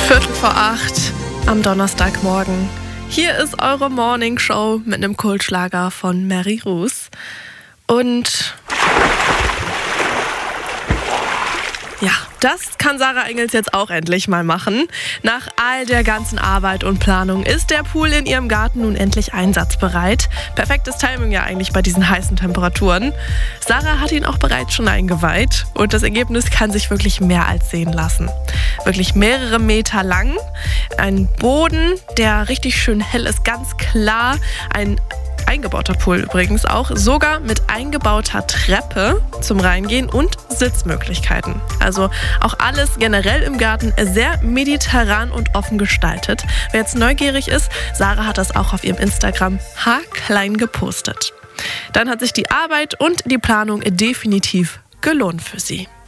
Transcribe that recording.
7:15 am Donnerstagmorgen. Hier ist eure Morning Show mit einem Kultschlager von Mary Roos. Und ja, das kann Sarah Engels jetzt auch endlich mal machen. Nach all der ganzen Arbeit und Planung ist der Pool in ihrem Garten nun endlich einsatzbereit. Perfektes Timing ja eigentlich bei diesen heißen Temperaturen. Sarah hat ihn auch bereits schon eingeweiht und das Ergebnis kann sich wirklich mehr als sehen lassen. Wirklich mehrere Meter lang, ein Boden, der richtig schön hell ist, ganz klar, ein eingebauter Pool übrigens auch, sogar mit eingebauter Treppe zum Reingehen und Sitzmöglichkeiten. Also auch alles generell im Garten sehr mediterran und offen gestaltet. Wer jetzt neugierig ist, Sarah hat das auch auf ihrem Instagram haarklein gepostet. Dann hat sich die Arbeit und die Planung definitiv gelohnt für sie.